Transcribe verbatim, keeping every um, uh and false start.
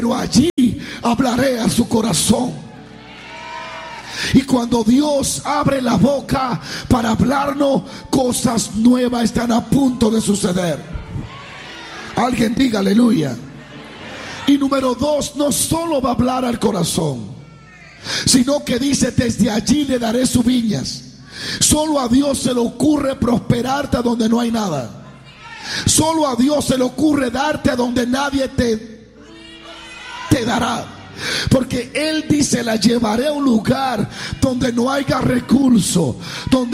pero allí hablaré a su corazón. Y cuando Dios abre la boca para hablarnos, cosas nuevas están a punto de suceder. Alguien diga aleluya. Y número dos, no solo va a hablar al corazón, sino que dice: desde allí le daré sus viñas. Solo a Dios se le ocurre prosperarte a donde no hay nada. Solo a Dios se le ocurre darte a donde nadie te, te dará. Porque Él dice: la llevaré a un lugar donde no haya recursos, donde